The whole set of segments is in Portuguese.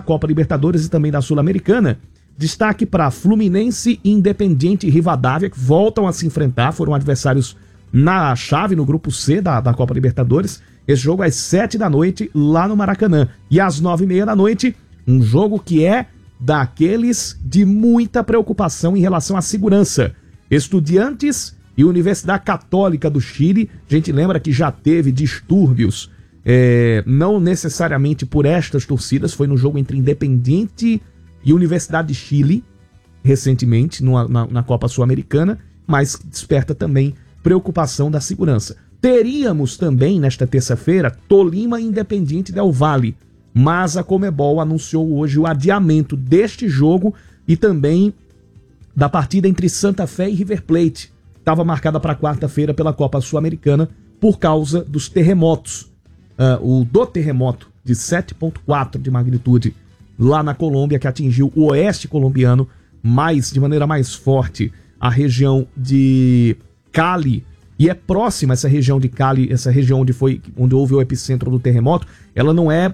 Copa Libertadores e também da Sul-Americana. Destaque para Fluminense, Independiente e Rivadavia, que voltam a se enfrentar, foram adversários na chave, no grupo C da Copa Libertadores. Esse jogo às 7 da noite, lá no Maracanã. E às 9h30 da noite, um jogo que é daqueles de muita preocupação em relação à segurança. Estudiantes e Universidade Católica do Chile. A gente lembra que já teve distúrbios, não necessariamente por estas torcidas, foi no jogo entre Independiente e Universidade de Chile, recentemente, na Copa Sul-Americana, mas desperta também preocupação da segurança. Teríamos também, nesta terça-feira, Tolima e Independiente del Valle, mas a Conmebol anunciou hoje o adiamento deste jogo e também da partida entre Santa Fé e River Plate. Estava marcada para quarta-feira pela Copa Sul-Americana por causa dos terremotos. Do terremoto de 7,4 de magnitude lá na Colômbia, que atingiu o oeste colombiano, de maneira mais forte a região de Cali. E é próxima essa região de Cali, essa região onde houve o epicentro do terremoto, ela não é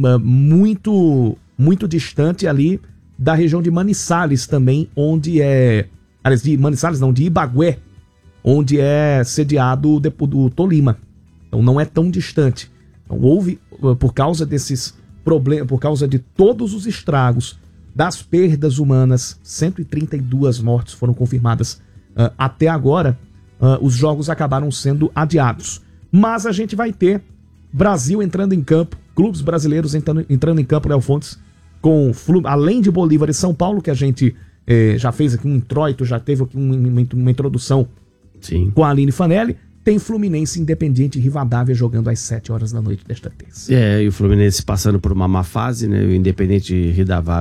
muito distante ali da região de Manizales também, onde de Ibagué, onde é sediado o Tolima. Então não é tão distante. Então houve, por causa desses problemas, por causa de todos os estragos, das perdas humanas, 132 mortes foram confirmadas até agora. Os jogos acabaram sendo adiados. Mas a gente vai ter Brasil entrando em campo, clubes brasileiros entrando em campo, Léo Fontes, além de Bolívar e São Paulo, que a gente já fez aqui um introito, já teve aqui uma introdução. Sim. Com a Aline Fanelli. Tem Fluminense, Independiente e Rivadavia jogando às 7 horas da noite desta terça. E o Fluminense passando por uma má fase, né? O Independiente e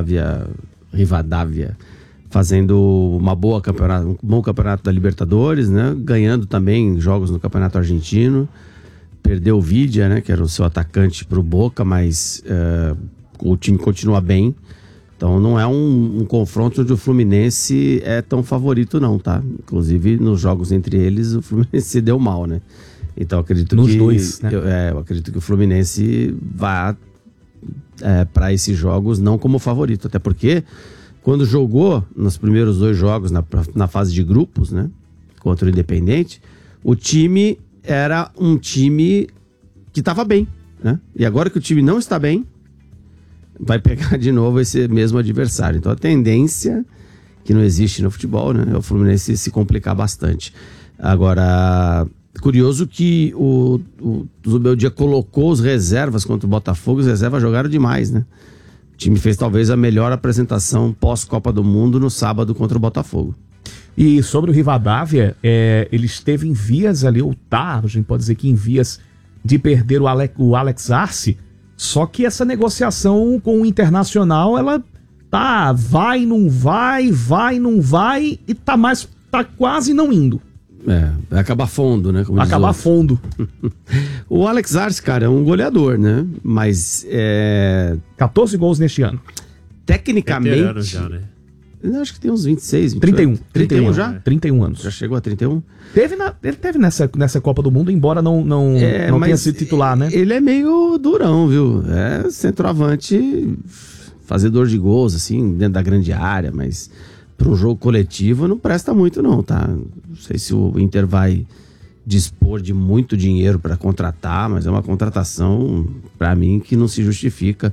Rivadavia fazendo um bom campeonato da Libertadores, né? Ganhando também jogos no Campeonato Argentino. Perdeu o Vidia, né? Que era o seu atacante pro Boca, mas o time continua bem. Então não é um confronto onde o Fluminense é tão favorito não, tá? Inclusive nos jogos entre eles o Fluminense se deu mal, né? Então acredito nos dois, né? Eu acredito que o Fluminense vá para esses jogos não como favorito, até porque quando jogou nos primeiros 2 jogos na fase de grupos, né? Contra o Independente, o time era um time que estava bem, né? E agora que o time não está bem, vai pegar de novo esse mesmo adversário. Então a tendência, que não existe no futebol, né, é o Fluminense se complicar bastante. Agora, curioso que o Zubeldia colocou os reservas contra o Botafogo, os reservas jogaram demais, né? O time fez talvez a melhor apresentação pós-Copa do Mundo no sábado contra o Botafogo. E sobre o Rivadavia, ele esteve em vias ali, a gente pode dizer que em vias de perder o Alex Arce. Só que essa negociação com o Internacional, ela vai, não vai e tá quase não indo. Vai acabar fundo, né? Vai acabar fundo. O Alex Arce, cara, é um goleador, né? Mas 14 gols neste ano. Tecnicamente... já, né? Eu acho que tem uns 26, 31 já? 31 anos. Já chegou a 31? Ele teve nessa Copa do Mundo, embora não tenha sido titular, né? Ele é meio durão, viu? É centroavante, fazedor de gols, assim, dentro da grande área, mas para um jogo coletivo não presta muito não, tá? Não sei se o Inter vai dispor de muito dinheiro para contratar, mas é uma contratação, para mim, que não se justifica.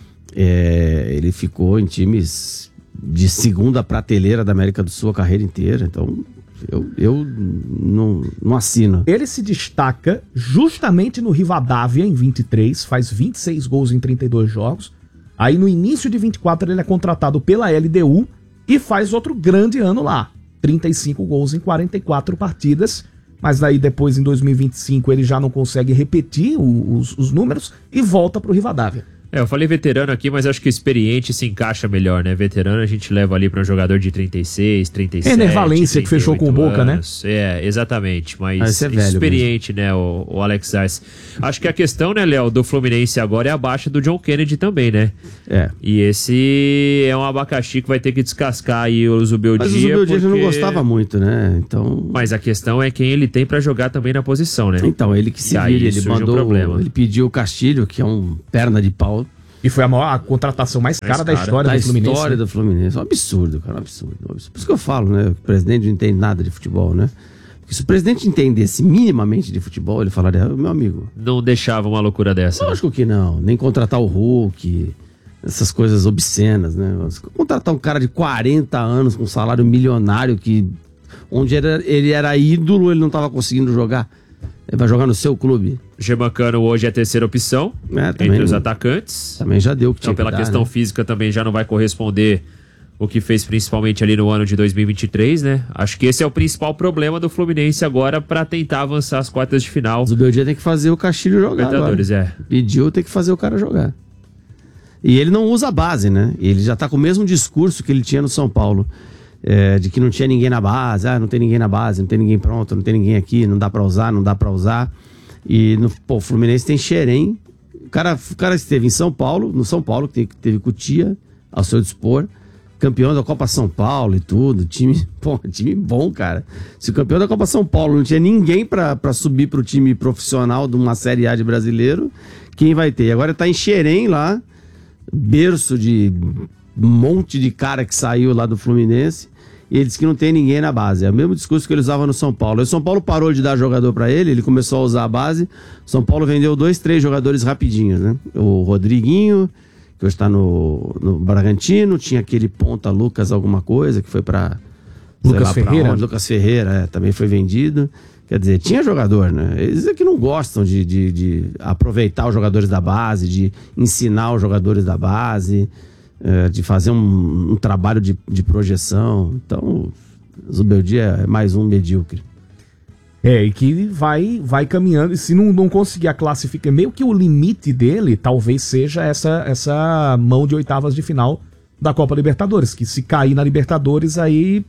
Ele ficou em times de segunda prateleira da América do Sul a carreira inteira, então eu não assino. Ele se destaca justamente no Rivadavia em 23, faz 26 gols em 32 jogos. Aí no início de 24 ele é contratado pela LDU e faz outro grande ano lá, 35 gols em 44 partidas, mas daí depois em 2025 ele já não consegue repetir os números e volta pro Rivadavia. Eu falei veterano aqui, mas acho que o experiente se encaixa melhor, né? Veterano a gente leva ali para um jogador de 36, 37... Ener Valencia, que fechou com o Boca, anos, né? Exatamente. Mas é velho experiente, mesmo, né? O Alex Arce. Acho que a questão, né, Léo, do Fluminense agora é a baixa do John Kennedy também, né? E esse é um abacaxi que vai ter que descascar aí o Zubeldia. Mas o Zubeldia já não gostava muito, né? Então... Mas a questão é quem ele tem para jogar também na posição, né? Então, ele que se vira, ele mandou... Ele pediu o Castilho, que é um perna de pau, E foi a contratação mais cara da história do Fluminense. Da história do Fluminense. Um absurdo, cara, um absurdo. Por isso que eu falo, né? O presidente não entende nada de futebol, né? Porque se o presidente entendesse minimamente de futebol, ele falaria, meu amigo... Não deixava uma loucura dessa. Lógico que não. Nem contratar o Hulk, essas coisas obscenas, né? Contratar um cara de 40 anos com um salário milionário onde ele era ídolo, ele não estava conseguindo jogar. Ele vai jogar no seu clube. Germancano hoje é a terceira opção entre os atacantes. Também já deu o que tinha então, pela que dar, questão física também já não vai corresponder o que fez principalmente ali no ano de 2023, né? Acho que esse é o principal problema do Fluminense agora para tentar avançar as quartas de final. O Zubeldia tem que fazer o Castilho jogar Libertadores, agora. Pediu, tem que fazer o cara jogar. E ele não usa a base, né? Ele já tá com o mesmo discurso que ele tinha no São Paulo. De que não tinha ninguém na base, não tem ninguém na base, não tem ninguém pronto, não tem ninguém aqui, não dá pra usar. E o Fluminense tem Xerém. O cara esteve em São Paulo, no São Paulo, que teve Cutia ao seu dispor, campeão da Copa São Paulo e tudo, time bom, cara. Se o campeão da Copa São Paulo não tinha ninguém pra subir pro time profissional de uma Série A de brasileiro, quem vai ter? Agora tá em Xerém lá, berço de um monte de cara que saiu lá do Fluminense, e ele disse que não tem ninguém na base. É o mesmo discurso que ele usava no São Paulo. O São Paulo parou de dar jogador pra ele começou a usar a base. O São Paulo vendeu 2, 3 jogadores rapidinhos, né? O Rodriguinho, que hoje tá no Bragantino, tinha aquele ponta Lucas alguma coisa, que foi pra... Lucas Ferreira. Lucas Ferreira, também foi vendido. Quer dizer, tinha jogador, né? Eles é que não gostam de aproveitar os jogadores da base, de ensinar os jogadores da base... de fazer um trabalho de projeção. Então, o Zubeldia é mais um medíocre. E que vai caminhando, e se não conseguir a classificação, meio que o limite dele talvez seja essa mão de oitavas de final da Copa Libertadores, que se cair na Libertadores, aí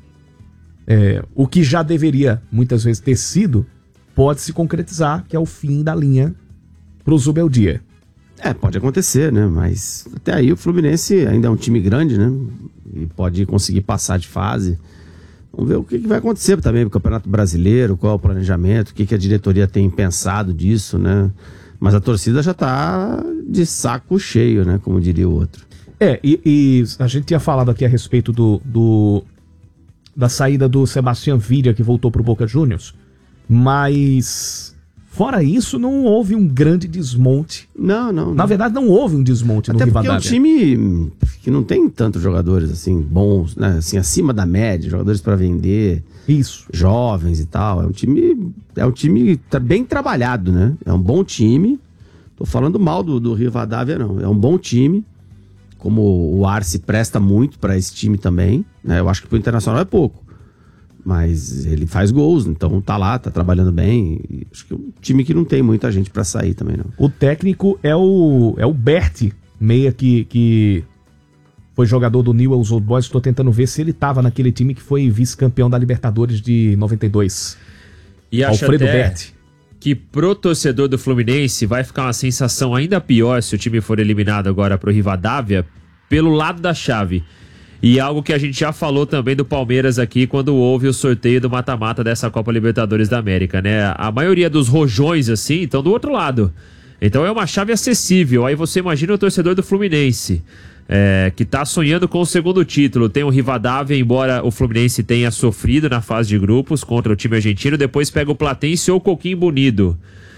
o que já deveria muitas vezes ter sido, pode se concretizar, que é o fim da linha pro Zubeldia. Pode acontecer, né? Mas até aí o Fluminense ainda é um time grande, né? E pode conseguir passar de fase. Vamos ver o que vai acontecer também no Campeonato Brasileiro, qual é o planejamento, o que a diretoria tem pensado disso, né? Mas a torcida já tá de saco cheio, né? Como diria o outro. E a gente tinha falado aqui a respeito da saída do Sebastião Viria, que voltou pro Boca Juniors, mas... Fora isso, não houve um grande desmonte. Não. Na verdade, não houve um desmonte no Rivadavia. Até porque é um time que não tem tantos jogadores assim bons, né? Assim, acima da média, jogadores para vender. Isso. Jovens e tal. É um time bem trabalhado, né? É um bom time. Tô falando mal do Rivadavia, não. É um bom time. Como o Arce presta muito para esse time também, né? Eu acho que pro Internacional é pouco. Mas ele faz gols, então tá lá, tá trabalhando bem. Acho que é um time que não tem muita gente pra sair também, não. O técnico é o Berti, meia que foi jogador do Newell's Old Boys. Estou tentando ver se ele tava naquele time que foi vice-campeão da Libertadores de 92. E acho Alfredo até Berti. Que pro torcedor do Fluminense vai ficar uma sensação ainda pior se o time for eliminado agora pro Rivadavia, pelo lado da chave. E algo que a gente já falou também do Palmeiras aqui quando houve o sorteio do mata-mata dessa Copa Libertadores da América, né? A maioria dos rojões, assim, estão do outro lado. Então é uma chave acessível. Aí você imagina o torcedor do Fluminense, que tá sonhando com o segundo título. Tem o Rivadavia, embora o Fluminense tenha sofrido na fase de grupos contra o time argentino. Depois pega o Platense ou o Coquimbo Unido.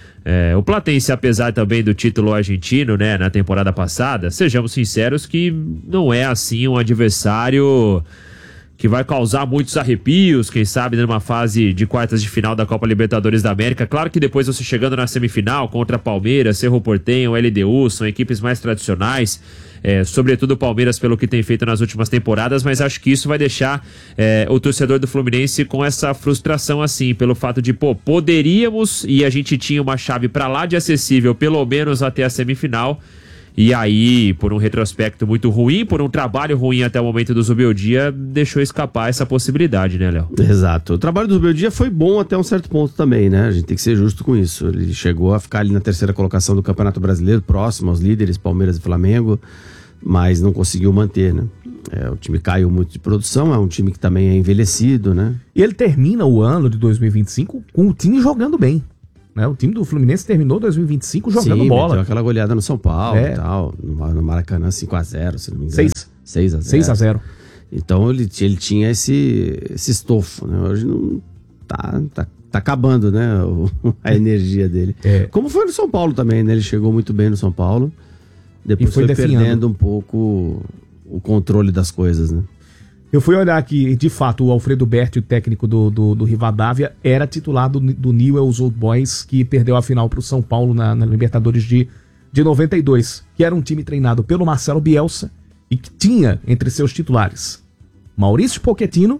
O Platense, apesar também do título argentino, né, na temporada passada, sejamos sinceros que não é assim um adversário que vai causar muitos arrepios, quem sabe numa fase de quartas de final da Copa Libertadores da América. Claro que depois você chegando na semifinal contra Palmeiras, Cerro Porteño, LDU, são equipes mais tradicionais, sobretudo o Palmeiras pelo que tem feito nas últimas temporadas, mas acho que isso vai deixar o torcedor do Fluminense com essa frustração assim, pelo fato de, poderíamos, e a gente tinha uma chave pra lá de acessível, pelo menos até a semifinal, e aí, por um retrospecto muito ruim, por um trabalho ruim até o momento do Zubeldia, deixou escapar essa possibilidade, né, Léo? Exato. O trabalho do Zubeldia foi bom até um certo ponto também, né? A gente tem que ser justo com isso. Ele chegou a ficar ali na terceira colocação do Campeonato Brasileiro, próximo aos líderes, Palmeiras e Flamengo, mas não conseguiu manter, né? O time caiu muito de produção, é um time que também é envelhecido, né? E ele termina o ano de 2025 com o time jogando bem. né? O time do Fluminense terminou 2025 jogando bola. Meteu aquela goleada no São Paulo É. e tal. No Maracanã, 5x0, se não me engano. 6x0. 6x0. Então ele tinha esse estofo, né? Hoje não tá acabando, né? A energia dele. É. Como foi no São Paulo também, né? Ele chegou muito bem no São Paulo. Depois E foi foi definhando. perdendo um pouco o controle das coisas, né? Eu fui olhar aqui, de fato, o Alfredo Berti, o técnico do Rivadavia, era titular do Newell's Old Boys, que perdeu a final para o São Paulo na Libertadores de 92, que era um time treinado pelo Marcelo Bielsa e que tinha entre seus titulares Maurício Pochettino.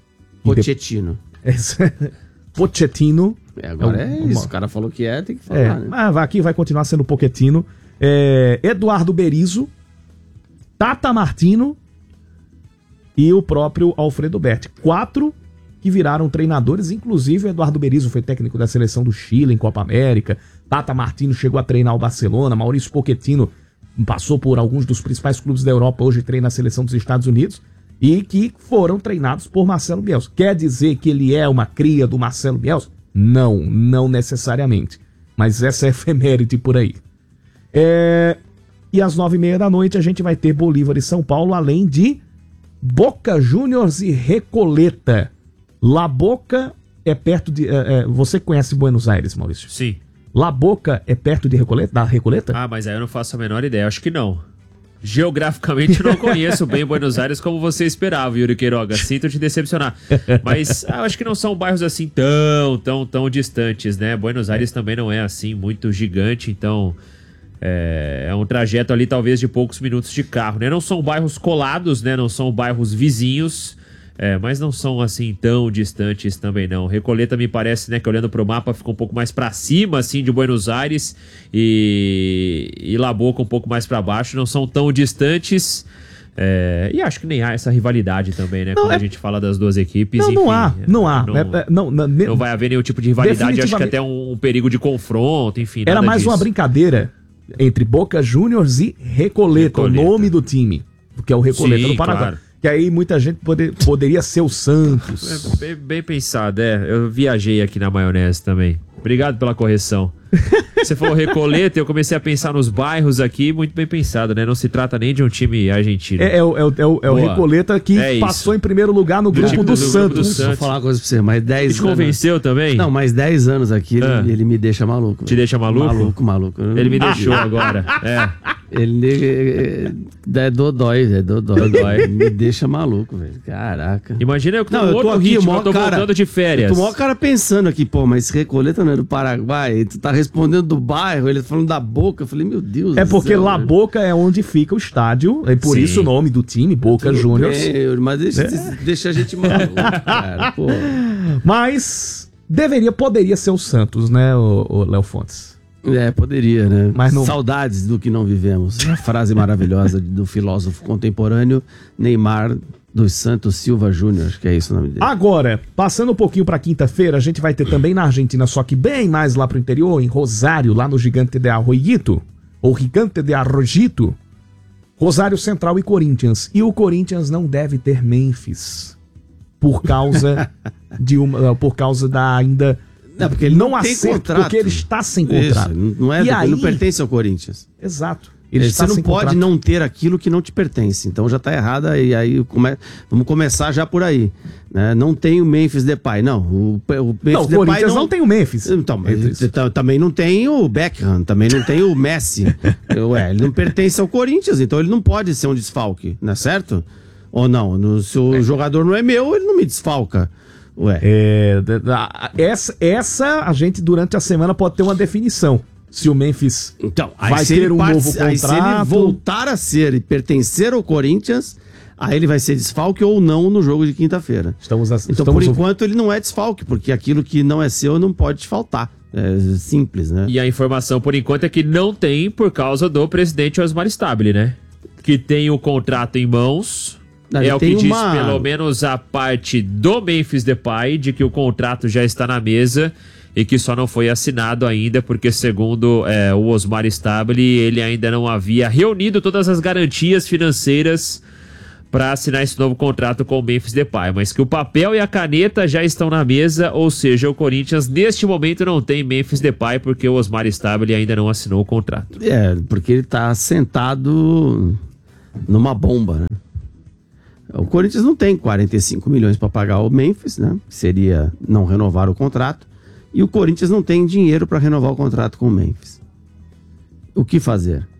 Pochettino. Agora é isso, o cara falou que tem que falar, né? Mas aqui vai continuar sendo Pochettino. Eduardo Berizzo, Tata Martino e o próprio Alfredo Berti. 4 que viraram treinadores, inclusive o Eduardo Berizzo foi técnico da seleção do Chile em Copa América, Tata Martino chegou a treinar o Barcelona, Maurício Pochettino passou por alguns dos principais clubes da Europa, hoje treina a seleção dos Estados Unidos, e que foram treinados por Marcelo Bielsa. Quer dizer que ele é uma cria do Marcelo Bielsa? Não necessariamente. Mas essa é efeméride por aí. E às 9h30 da noite a gente vai ter Bolívar e São Paulo, além de Boca Juniors e Recoleta. La Boca é perto de... você conhece Buenos Aires, Maurício? Sim. La Boca é perto de Recoleta, da Recoleta? Ah, mas aí eu não faço a menor ideia, acho que não. Geograficamente eu não conheço bem Buenos Aires como você esperava, Yuri Queiroga. Sinto te decepcionar. Mas eu acho que não são bairros assim tão distantes, né? Buenos Aires também não é assim muito gigante, então é um trajeto ali talvez de poucos minutos de carro, né? Não são bairros colados, né? Não são bairros vizinhos, mas não são assim tão distantes também não. Recoleta me parece, né, que olhando pro mapa fica um pouco mais pra cima assim de Buenos Aires e La Boca um pouco mais pra baixo, não são tão distantes. E acho que nem há essa rivalidade também, né? Quando a gente fala das duas equipes. Não, enfim, não há. Não vai haver nenhum tipo de rivalidade, acho que até um perigo de confronto, enfim. Era mais disso. uma brincadeira entre Boca Juniors e Recoleta, o nome do time, que é o Recoleta do Paraguai. Claro. Que aí muita gente poderia ser o Santos. Bem pensado, eu viajei aqui na maionese também. Obrigado pela correção. Você falou Recoleta, eu comecei a pensar nos bairros aqui, muito bem pensado, né? Não se trata nem de um time argentino. É o Recoleta que passou em primeiro lugar no grupo do Santos. Vou falar uma coisa pra você, mais 10 anos... Te convenceu também? Não, mais 10 anos aqui, ele me deixa maluco. Te deixa maluco? Maluco. Ele me deixou agora, Ele é dodói. Me deixa maluco, velho. Caraca. Imagina eu com outro aqui, ritmo, eu tô voltando de férias. Eu tô maior cara pensando aqui, mas Recoleta não é do Paraguai, tu tá respondendo do bairro, ele tá falando da Boca, eu falei, meu Deus do céu. Porque La Boca é onde fica o estádio, é por isso o nome do time, Boca Juniors. Mas deixa a gente maluco, cara, pô. Mas poderia ser o Santos, né, o Léo Fontes? Poderia, né? Mas não... Saudades do que não vivemos. A frase maravilhosa do filósofo contemporâneo Neymar dos Santos Silva Júnior, acho que é isso o nome dele. Agora, passando um pouquinho pra quinta-feira, a gente vai ter também na Argentina, só que bem mais lá pro interior, em Rosário, lá no Gigante de Arroyito, ou Gigante de Arroyito, Rosário Central e Corinthians. E o Corinthians não deve ter Memphis, por causa da ainda... Não, porque ele não tem contrato. Porque ele está sem contrato. Isso, ele não pertence ao Corinthians. Exato. Você não pode não ter aquilo que não te pertence. Então já está errada e aí vamos começar já por aí. Né? Não tem o Memphis Depay. Não, o Corinthians não tem o Memphis. Então, também não tem o Beckham, também não tem o Messi. Ele não pertence ao Corinthians, então ele não pode ser um desfalque, não é certo? Ou não? Se o jogador não é meu, ele não me desfalca. Essa a gente durante a semana pode ter uma definição. Se o Memphis vai ter um novo contrato. Aí se ele voltar a ser e pertencer ao Corinthians, aí ele vai ser desfalque ou não no jogo de quinta-feira. Então, por enquanto, ele não é desfalque, porque aquilo que não é seu não pode te faltar. É simples, né? E a informação, por enquanto, é que não tem por causa do presidente Osmar Stabile, né? Que tem o contrato em mãos... o que diz pelo menos a parte do Memphis Depay, de que o contrato já está na mesa e que só não foi assinado ainda, porque segundo o Osmar Stabile, ele ainda não havia reunido todas as garantias financeiras para assinar esse novo contrato com o Memphis Depay, mas que o papel e a caneta já estão na mesa, ou seja, o Corinthians neste momento não tem Memphis Depay porque o Osmar Stabile ainda não assinou o contrato. Porque ele tá sentado numa bomba, né? O Corinthians não tem 45 milhões para pagar o Memphis, né? Seria não renovar o contrato. E o Corinthians não tem dinheiro para renovar o contrato com o Memphis. O que fazer?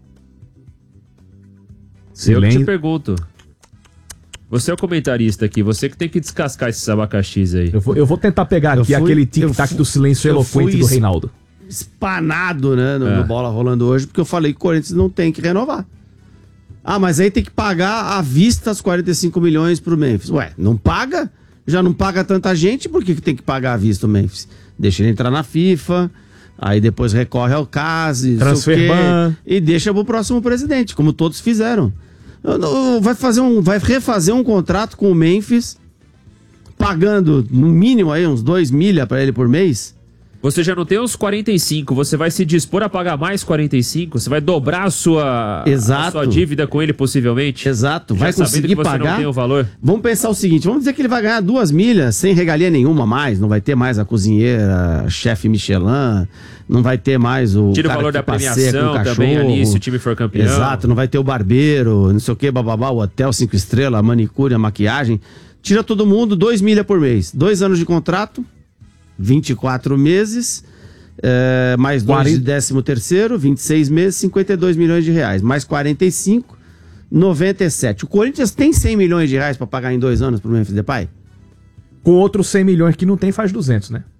Eu te pergunto. Você é o comentarista aqui, você que tem que descascar esses abacaxis aí. Eu vou tentar pegar aqui aquele tic-tac do silêncio eloquente do Reinaldo. Espanado, né, no Bola Rolando hoje, porque eu falei que o Corinthians não tem que renovar. Mas aí tem que pagar à vista os 45 milhões pro Memphis. Ué, não paga? Já não paga tanta gente, por que tem que pagar à vista o Memphis? Deixa ele entrar na FIFA, aí depois recorre ao CAS, e deixa pro próximo presidente, como todos fizeram. Vai refazer um contrato com o Memphis, pagando no mínimo aí uns 2 milha para ele por mês. Você já não tem os 45, você vai se dispor a pagar mais 45? Você vai dobrar a sua dívida com ele possivelmente? Exato, vai conseguir que você pagar. Não tem o valor? Vamos pensar o seguinte, vamos dizer que ele vai ganhar 2 milhas sem regalia nenhuma mais, não vai ter mais a cozinheira, chefe Michelin, não vai ter mais o tira o valor da premiação também ali, se o time for campeão. Exato, não vai ter o barbeiro, não sei o que, bababá, o hotel 5 estrelas, a manicure, a maquiagem. Tira todo mundo, 2 milhas por mês. 2 anos de contrato, 24 meses, mais 2 de 13º, 26 meses, 52 milhões de reais. Mais 45, 97. O Corinthians tem 100 milhões de reais para pagar em 2 anos pro Memphis Depay? Com outros 100 milhões que não tem, faz 200, né?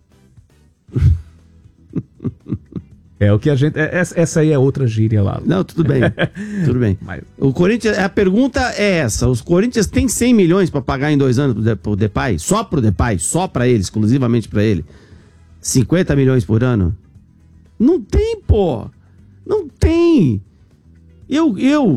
É o que a gente... Essa aí é outra gíria lá. Não, tudo bem. Tudo bem. Mas... O Corinthians... A pergunta é essa. Os Corinthians têm 100 milhões para pagar em 2 anos pro Depay? Só pro Depay? Só para ele? Exclusivamente para ele? 50 milhões por ano? Não tem, pô! Não tem! Eu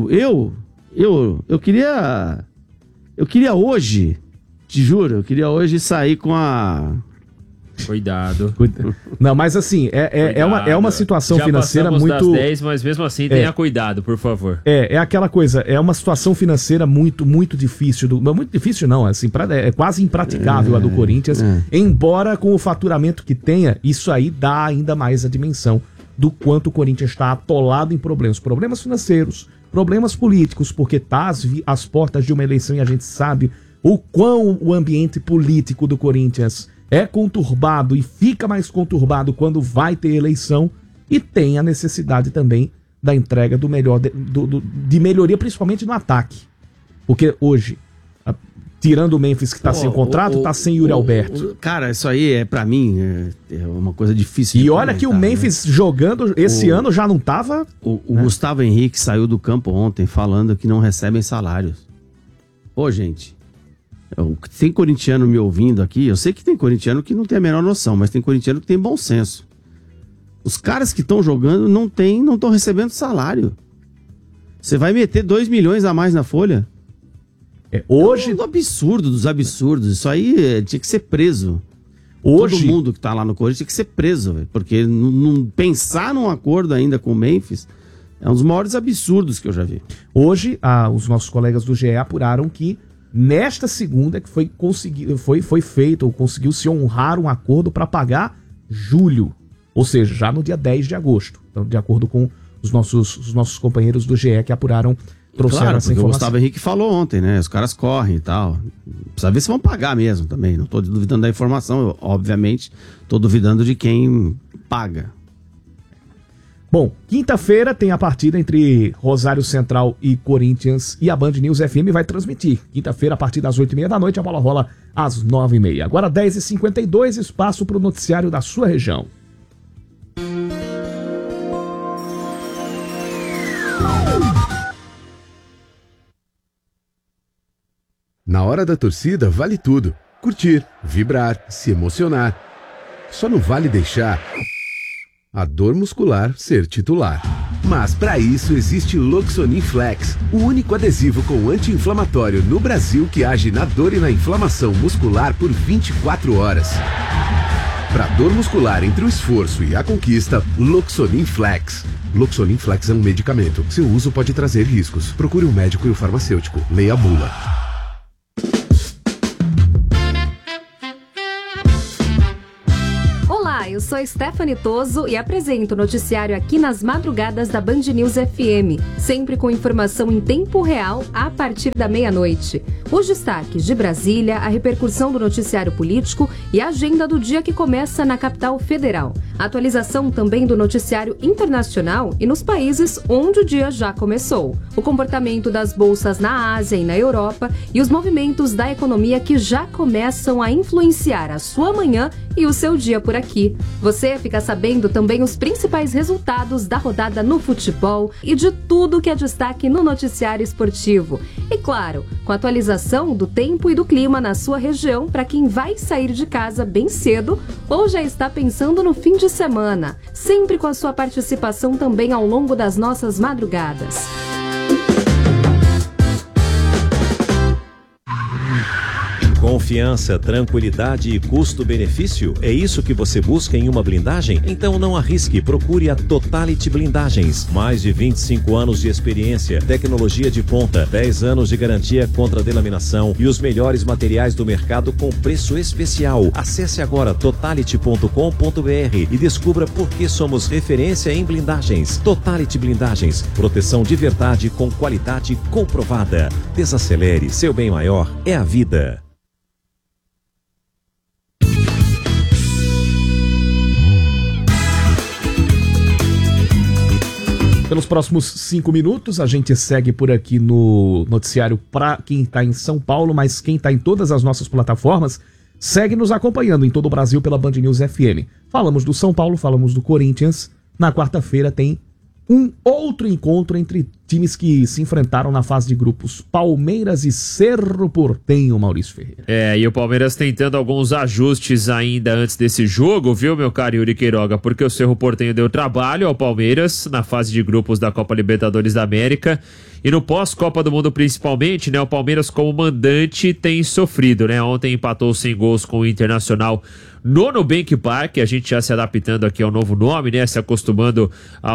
queria... Eu queria hoje... Te juro, eu queria hoje sair com a... Cuidado. Não, mas assim, é uma situação já financeira muito... das 10, mas mesmo assim tenha cuidado, por favor. É aquela coisa, é uma situação financeira muito, muito difícil. Muito difícil não, assim, é quase impraticável a do Corinthians. Embora com o faturamento que tenha, isso aí dá ainda mais a dimensão do quanto o Corinthians está atolado em problemas. Problemas financeiros, problemas políticos, porque tá às portas de uma eleição e a gente sabe o quão o ambiente político do Corinthians é conturbado e fica mais conturbado quando vai ter eleição, e tem a necessidade também da entrega do melhor de melhoria, principalmente no ataque. Porque hoje, tirando o Memphis que tá sem contrato, tá sem Yuri Alberto. Cara, isso aí pra mim é uma coisa difícil. E olha que o Memphis jogando esse ano já não tava... O Gustavo Henrique saiu do campo ontem falando que não recebem salários. Ô, gente... Tem corintiano me ouvindo aqui, eu sei que tem corintiano que não tem a menor noção, mas tem corintiano que tem bom senso. Os caras que estão jogando não estão recebendo salário. Você vai meter 2 milhões a mais na folha? Hoje... É um absurdo dos absurdos. Isso aí tinha que ser preso. Hoje... Todo mundo que tá lá no Corinthians tinha que ser preso, véio, porque não pensar num acordo ainda com o Memphis é um dos maiores absurdos que eu já vi. Hoje, os nossos colegas do GE apuraram que nesta segunda que foi feito, ou conseguiu se honrar um acordo para pagar julho, ou seja, já no dia 10 de agosto. Então, de acordo com os nossos companheiros do GE que apuraram, trouxeram essa informação. O Gustavo Henrique falou ontem, né? Os caras correm e tal. Precisa ver se vão pagar mesmo também. Não tô duvidando da informação, eu, obviamente, tô duvidando de quem paga. Bom, quinta-feira tem a partida entre Rosário Central e Corinthians, e a Band News FM vai transmitir. Quinta-feira, a partir das 8h30 da noite, a bola rola às 9h30. Agora, 10h52, espaço para o noticiário da sua região. Na hora da torcida, vale tudo. Curtir, vibrar, se emocionar. Só não vale deixar a dor muscular ser titular. Mas para isso existe Loxonin Flex, o único adesivo com anti-inflamatório no Brasil que age na dor e na inflamação muscular por 24 horas. Para dor muscular entre o esforço e a conquista, Loxonin Flex. Loxolin Flex é um medicamento. Seu uso pode trazer riscos. Procure um médico e o farmacêutico. Leia a bula. Olá, eu sou Stephanie Toso e apresento o noticiário aqui nas madrugadas da Band News FM, sempre com informação em tempo real a partir da meia-noite. Os destaques de Brasília, a repercussão do noticiário político e a agenda do dia que começa na capital federal. Atualização também do noticiário internacional e nos países onde o dia já começou. O comportamento das bolsas na Ásia e na Europa e os movimentos da economia que já começam a influenciar a sua manhã e o seu dia por aqui. Você fica sabendo também os principais resultados da rodada no futebol e de tudo que é destaque no noticiário esportivo. E claro, com a atualização do tempo e do clima na sua região para quem vai sair de casa bem cedo ou já está pensando no fim de semana. Sempre com a sua participação também ao longo das nossas madrugadas. Confiança, tranquilidade e custo-benefício? É isso que você busca em uma blindagem? Então não arrisque, procure a Totality Blindagens. Mais de 25 anos de experiência, tecnologia de ponta, 10 anos de garantia contra delaminação e os melhores materiais do mercado com preço especial. Acesse agora totality.com.br e descubra por que somos referência em blindagens. Totality Blindagens, proteção de verdade com qualidade comprovada. Desacelere, seu bem maior é a vida. Pelos próximos 5 minutos, a gente segue por aqui no noticiário para quem está em São Paulo, mas quem está em todas as nossas plataformas, segue nos acompanhando em todo o Brasil pela Band News FM. Falamos do São Paulo, falamos do Corinthians. Na quarta-feira tem um outro encontro entre times que se enfrentaram na fase de grupos, Palmeiras e Cerro Porteño, Maurício Ferreira. E o Palmeiras tentando alguns ajustes ainda antes desse jogo, viu, meu caro Yuri Queiroga? Porque o Cerro Porteño deu trabalho ao Palmeiras na fase de grupos da Copa Libertadores da América. E no pós-Copa do Mundo, principalmente, né? O Palmeiras, como mandante, tem sofrido, né? Ontem empatou sem gols com o Internacional no Nubank Park. A gente já se adaptando aqui ao novo nome, né? Se acostumando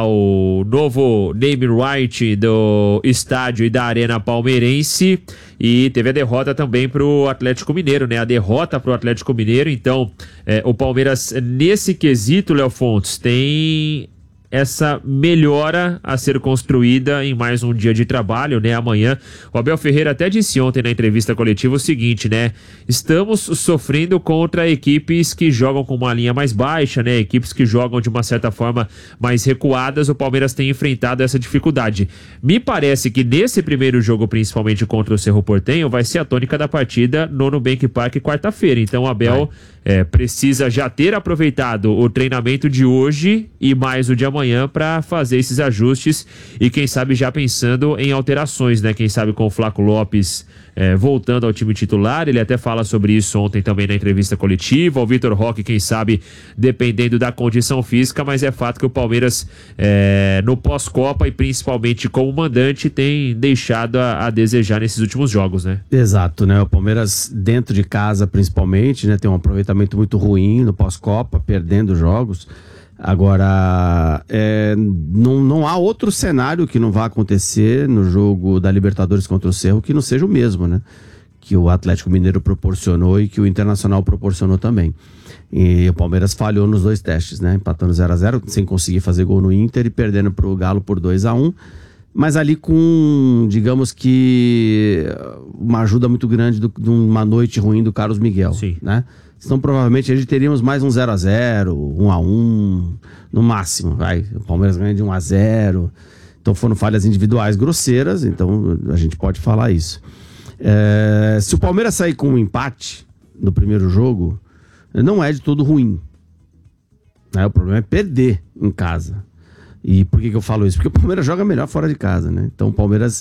ao novo name right do estádio e da arena palmeirense. E teve a derrota também pro Atlético Mineiro, né? A derrota pro Atlético Mineiro. Então, o Palmeiras, nesse quesito, Léo Fontes, tem essa melhora a ser construída em mais um dia de trabalho, né? Amanhã, o Abel Ferreira até disse ontem na entrevista coletiva o seguinte, né? Estamos sofrendo contra equipes que jogam com uma linha mais baixa, né? Equipes que jogam de uma certa forma mais recuadas. O Palmeiras tem enfrentado essa dificuldade. Me parece que nesse primeiro jogo, principalmente contra o Cerro Porteño, vai ser a tônica da partida no Nubank Park quarta-feira. Então o Abel precisa já ter aproveitado o treinamento de hoje e mais o de amanhã para fazer esses ajustes e quem sabe já pensando em alterações, né? Quem sabe com o Flaco Lopes voltando ao time titular, ele até fala sobre isso ontem também na entrevista coletiva, o Vitor Roque, quem sabe, dependendo da condição física, mas é fato que o Palmeiras no pós-Copa e principalmente como mandante tem deixado a desejar nesses últimos jogos, né? Exato, né? O Palmeiras dentro de casa principalmente, né? Tem um aproveitamento muito ruim no pós-Copa, perdendo jogos. Agora, não há outro cenário que não vá acontecer no jogo da Libertadores contra o Cerro que não seja o mesmo, né? Que o Atlético Mineiro proporcionou e que o Internacional proporcionou também. E o Palmeiras falhou nos dois testes, né? Empatando 0-0, sem conseguir fazer gol no Inter e perdendo para o Galo por 2-1. Mas ali com, digamos que, uma ajuda muito grande de uma noite ruim do Carlos Miguel. Sim. Né? Então provavelmente a gente teríamos mais um 0-0, 1-1, no máximo. O Palmeiras ganha de 1-0. Então foram falhas individuais grosseiras, então a gente pode falar isso. Se o Palmeiras sair com um empate no primeiro jogo, não é de todo ruim. O problema é perder em casa. E por que eu falo isso? Porque o Palmeiras joga melhor fora de casa, né? Então o Palmeiras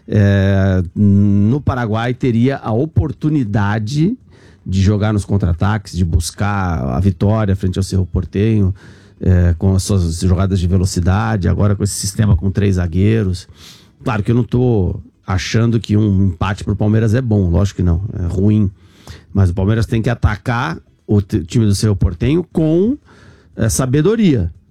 no Paraguai teria a oportunidade de jogar nos contra-ataques, de buscar a vitória frente ao Cerro Porteño, com as suas jogadas de velocidade, agora com esse sistema com 3 zagueiros. Claro que eu não estou achando que um empate para o Palmeiras é bom, lógico que não, é ruim. Mas o Palmeiras tem que atacar o time do Cerro Porteño com sabedoria,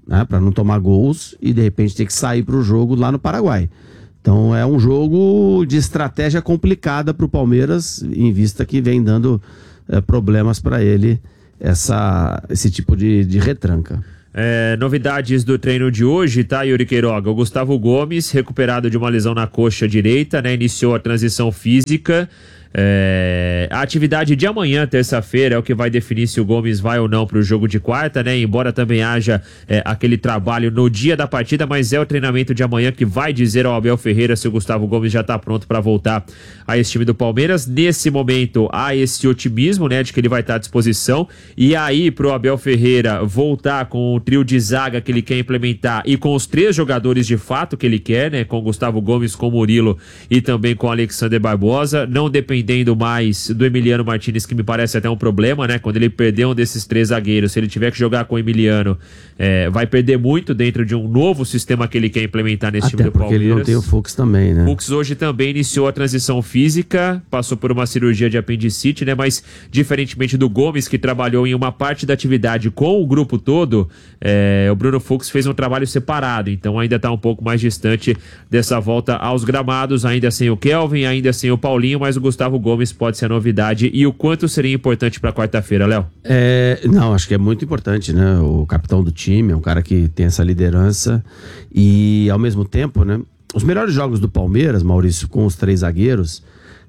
né, para não tomar gols e de repente ter que sair para o jogo lá no Paraguai. Então é um jogo de estratégia complicada para o Palmeiras, em vista que vem dando problemas para ele esse tipo de retranca. Novidades do treino de hoje, tá, Yuri Queiroga? O Gustavo Gomes, recuperado de uma lesão na coxa direita, né, iniciou a transição física. A atividade de amanhã, terça-feira, é o que vai definir se o Gomes vai ou não para o jogo de quarta, né? Embora também haja aquele trabalho no dia da partida, mas é o treinamento de amanhã que vai dizer ao Abel Ferreira se o Gustavo Gomes já está pronto para voltar a esse time do Palmeiras. Nesse momento, há esse otimismo, né, de que ele vai estar à disposição. E aí, pro Abel Ferreira voltar com o trio de zaga que ele quer implementar e com os 3 jogadores de fato que ele quer, né? Com o Gustavo Gomes, com o Murilo e também com o Alexander Barbosa, não dependendo mais do Emiliano Martinez, que me parece até um problema, né? Quando ele perder um desses 3 zagueiros, se ele tiver que jogar com o Emiliano, vai perder muito dentro de um novo sistema que ele quer implementar nesse time do Palmeiras. Porque ele não tem o Fux também, né? O Fux hoje também iniciou a transição física, passou por uma cirurgia de apendicite, né? Mas diferentemente do Gomes, que trabalhou em uma parte da atividade com o grupo todo, o Bruno Fux fez um trabalho separado, então ainda está um pouco mais distante dessa volta aos gramados, ainda sem o Kelvin, ainda sem o Paulinho, mas o Gustavo Gomes pode ser a novidade. E o quanto seria importante para quarta-feira, Léo? Não, acho que é muito importante, né? O capitão do time é um cara que tem essa liderança e, ao mesmo tempo, né? Os melhores jogos do Palmeiras, Maurício, com os 3 zagueiros,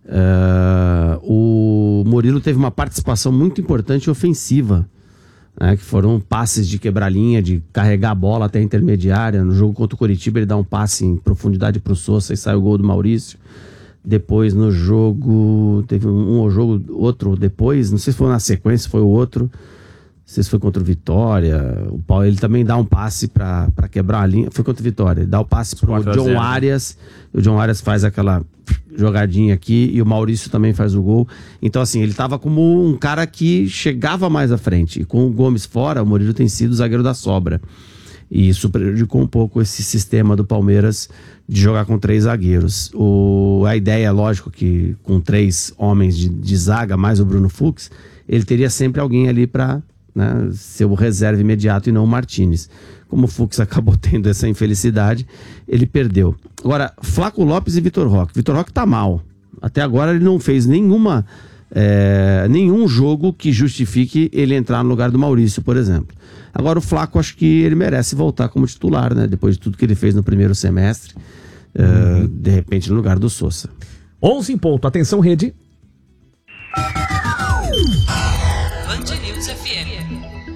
o Murilo teve uma participação muito importante ofensiva, né? Que foram passes de quebrar linha, de carregar a bola até a intermediária. No jogo contra o Coritiba, ele dá um passe em profundidade pro Sousa e sai o gol do Maurício. Depois no jogo, teve outro depois, não sei se foi na sequência, foi o outro, não sei se foi contra o Vitória. O Paulo, ele também dá um passe para quebrar a linha, foi contra o Vitória, ele dá o passe pro John Arias, o John Arias faz aquela jogadinha aqui e o Maurício também faz o gol. Então assim, ele tava como um cara que chegava mais à frente, e com o Gomes fora, o Murilo tem sido o zagueiro da sobra. E isso prejudicou um pouco esse sistema do Palmeiras de jogar com 3 zagueiros. A ideia, lógico, que com 3 homens de zaga, mais o Bruno Fux, ele teria sempre alguém ali para, né, ser o reserva imediato e não o Martinez. Como o Fux acabou tendo essa infelicidade, ele perdeu. Agora, Flaco Lopes e Vitor Roque. Vitor Roque tá mal. Até agora ele não fez nenhum jogo que justifique ele entrar no lugar do Maurício, por exemplo. Agora o Flaco, acho que ele merece voltar como titular, né? Depois de tudo que ele fez no primeiro semestre, de repente no lugar do Sousa. 11 em ponto, atenção rede. Band News FM.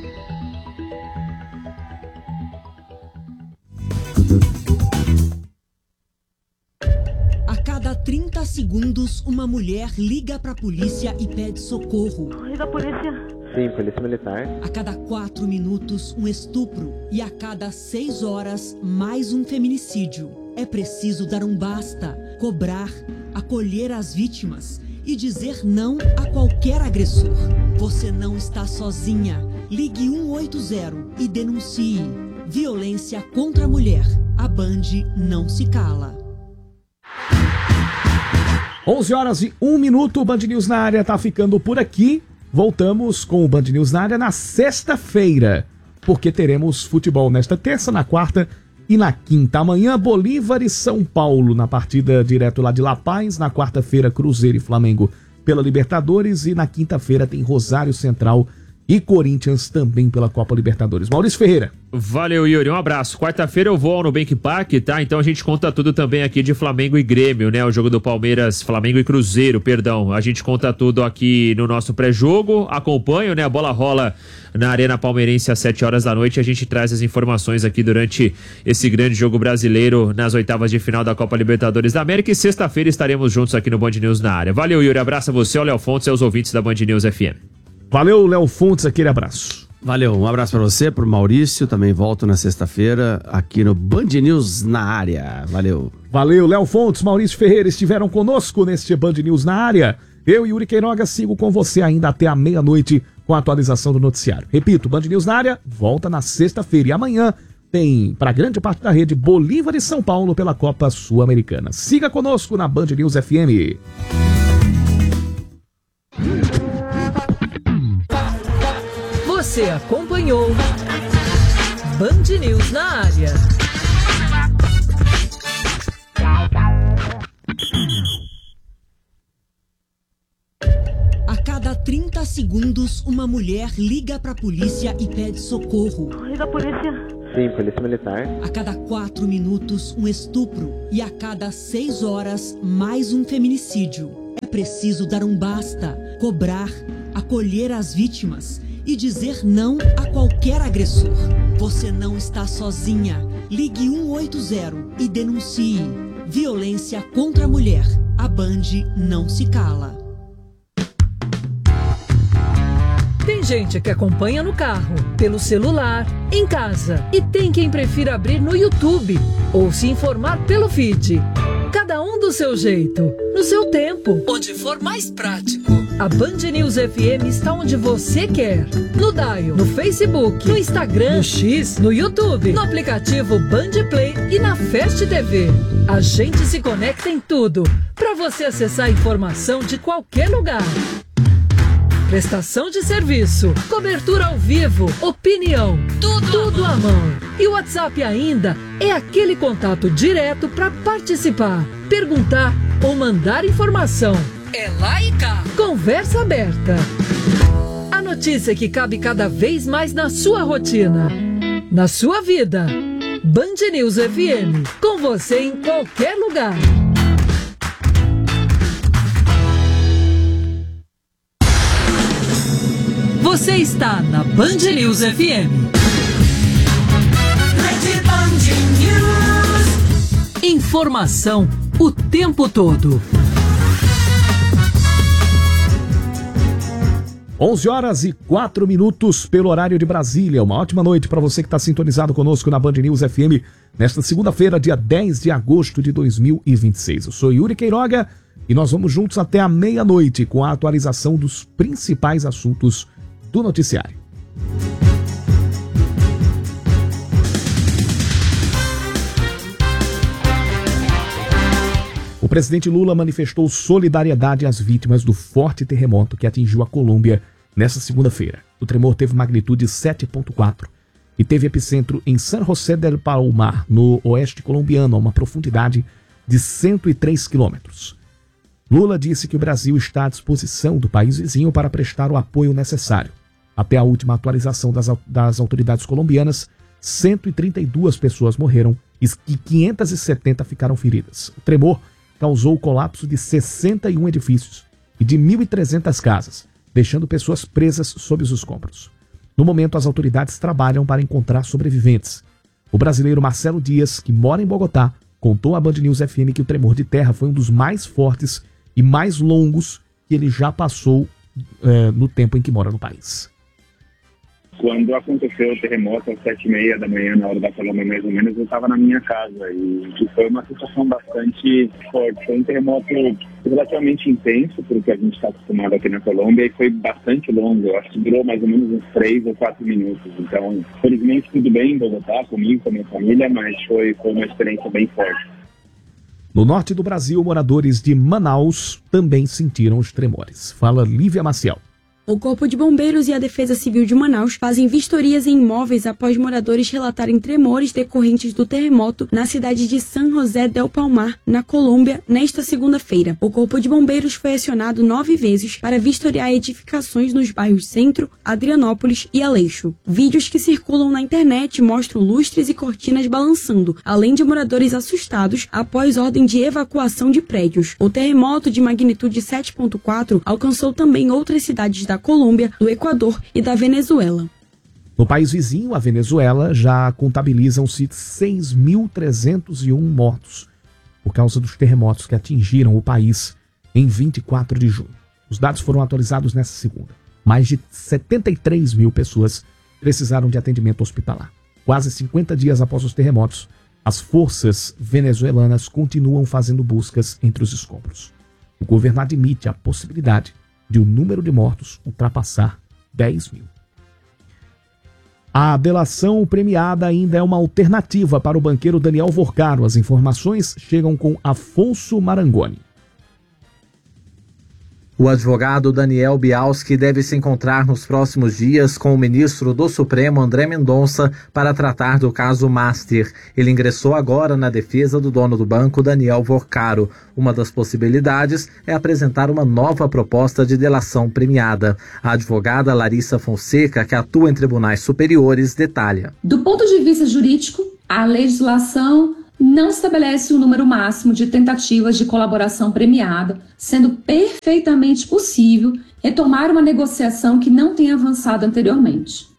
A cada 30 segundos, uma mulher liga pra polícia e pede socorro. Liga a polícia. Sim, polícia militar. A cada 4 minutos, um estupro. E a cada 6 horas, mais um feminicídio. É preciso dar um basta, cobrar, acolher as vítimas e dizer não a qualquer agressor. Você não está sozinha. Ligue 180 e denuncie. Violência contra a mulher. A Band não se cala. 11 horas e 1 minuto, o Band News na área tá ficando por aqui. Voltamos com o Band News na área na sexta-feira, porque teremos futebol nesta terça, na quarta e na quinta. Amanhã, Bolívar e São Paulo, na partida direto lá de La Paz. Na quarta-feira, Cruzeiro e Flamengo pela Libertadores. E na quinta-feira tem Rosário Central e Corinthians também pela Copa Libertadores. Maurício Ferreira. Valeu, Yuri. Um abraço. Quarta-feira eu vou ao Nubank Park, tá? Então a gente conta tudo também aqui de Flamengo e Grêmio, né? O jogo do Palmeiras, Flamengo e Cruzeiro, perdão. A gente conta tudo aqui no nosso pré-jogo. Acompanho, né? A bola rola na Arena Palmeirense às 7 horas da noite. A gente traz as informações aqui durante esse grande jogo brasileiro nas oitavas de final da Copa Libertadores da América. E sexta-feira estaremos juntos aqui no Band News na área. Valeu, Yuri. Abraço a você, ao Léo Fontes e aos ouvintes da Band News FM. Valeu, Léo Fontes, aquele abraço. Valeu, um abraço pra você, pro Maurício, também volto na sexta-feira aqui no Band News na área. Valeu. Valeu, Léo Fontes, Maurício Ferreira estiveram conosco neste Band News na área. Eu e Yuri Queiroga sigo com você ainda até a meia-noite com a atualização do noticiário. Repito, Band News na área volta na sexta-feira e amanhã tem, para grande parte da rede, Bolívar e São Paulo pela Copa Sul-Americana. Siga conosco na Band News FM. Você acompanhou Band News na área. A cada 30 segundos, uma mulher liga pra polícia e pede socorro. Liga a polícia. Sim, polícia militar. A cada 4 minutos, um estupro. E a cada 6 horas, mais um feminicídio. É preciso dar um basta, cobrar, acolher as vítimas e dizer não a qualquer agressor. Você não está sozinha. Ligue 180 e denuncie. Violência contra a mulher. A Band não se cala. Tem gente que acompanha no carro, pelo celular, em casa. E tem quem prefira abrir no YouTube ou se informar pelo feed. Cada um do seu jeito, no seu tempo, onde for mais prático. A Band News FM está onde você quer. No Dial, no Facebook, no Instagram, no X, no YouTube, no aplicativo Band Play e na Fast TV. A gente se conecta em tudo, para você acessar a informação de qualquer lugar. Prestação de serviço, cobertura ao vivo, opinião, tudo à mão. E o WhatsApp ainda é aquele contato direto para participar, perguntar ou mandar informação. É lá e cá. Conversa aberta. A notícia que cabe cada vez mais na sua rotina, na sua vida. Band News FM, com você em qualquer lugar. Você está na Band News FM. Rede Band News. Informação o tempo todo. 11h04 pelo horário de Brasília. Uma ótima noite para você que está sintonizado conosco na Band News FM nesta segunda-feira, dia 10 de agosto de 2026. Eu sou Yuri Queiroga e nós vamos juntos até a meia-noite com a atualização dos principais assuntos do noticiário. O presidente Lula manifestou solidariedade às vítimas do forte terremoto que atingiu a Colômbia nesta segunda-feira. O tremor teve magnitude 7,4 e teve epicentro em San José del Palmar, no oeste colombiano, a uma profundidade de 103 quilômetros. Lula disse que o Brasil está à disposição do país vizinho para prestar o apoio necessário. Até a última atualização das autoridades colombianas, 132 pessoas morreram e 570 ficaram feridas. O tremor causou o colapso de 61 edifícios e de 1.300 casas, deixando pessoas presas sob os escombros. No momento, as autoridades trabalham para encontrar sobreviventes. O brasileiro Marcelo Dias, que mora em Bogotá, contou à Band News FM que o tremor de terra foi um dos mais fortes e mais longos que ele já passou no tempo em que mora no país. Quando aconteceu o terremoto às 7h30 da manhã, na hora da Colômbia mais ou menos, eu estava na minha casa e foi uma situação bastante forte. Foi um terremoto relativamente intenso, porque a gente está acostumado aqui na Colômbia, e foi bastante longo. Eu acho que durou mais ou menos uns 3 ou 4 minutos. Então, felizmente, tudo bem em Bogotá, comigo, com a minha família, mas foi uma experiência bem forte. No norte do Brasil, moradores de Manaus também sentiram os tremores. Fala Lívia Maciel. O Corpo de Bombeiros e a Defesa Civil de Manaus fazem vistorias em imóveis após moradores relatarem tremores decorrentes do terremoto na cidade de San José del Palmar, na Colômbia, nesta segunda-feira. O Corpo de Bombeiros foi acionado 9 vezes para vistoriar edificações nos bairros Centro, Adrianópolis e Aleixo. Vídeos que circulam na internet mostram lustres e cortinas balançando, além de moradores assustados após ordem de evacuação de prédios. O terremoto de magnitude 7,4 alcançou também outras cidades da Colômbia, do Equador e da Venezuela. No país vizinho, a Venezuela, já contabilizam-se 6.301 mortos por causa dos terremotos que atingiram o país em 24 de junho. Os dados foram atualizados nesta segunda. Mais de 73 mil pessoas precisaram de atendimento hospitalar. Quase 50 dias após os terremotos, as forças venezuelanas continuam fazendo buscas entre os escombros. O governo admite a possibilidade de o número de mortos ultrapassar 10 mil. A delação premiada ainda é uma alternativa para o banqueiro Daniel Vorcaro. As informações chegam com Afonso Marangoni. O advogado Daniel Bialski deve se encontrar nos próximos dias com o ministro do Supremo André Mendonça para tratar do caso Master. Ele ingressou agora na defesa do dono do banco, Daniel Vorcaro. Uma das possibilidades é apresentar uma nova proposta de delação premiada. A advogada Larissa Fonseca, que atua em tribunais superiores, detalha. Do ponto de vista jurídico, a legislação não estabelece um número máximo de tentativas de colaboração premiada, sendo perfeitamente possível retomar uma negociação que não tenha avançado anteriormente.